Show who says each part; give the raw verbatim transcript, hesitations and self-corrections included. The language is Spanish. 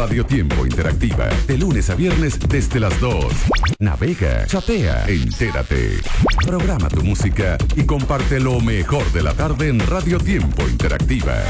Speaker 1: Radio Tiempo Interactiva. De lunes a viernes desde las dos. Navega, chatea, entérate. Programa tu música y comparte lo mejor de la tarde en Radio Tiempo Interactiva.